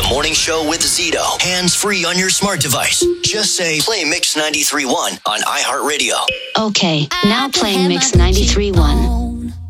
The morning show with Zito. Hands-free on your smart device. Just say, play Mix 93.1 on iHeartRadio. Okay, now playing Mix 93.1.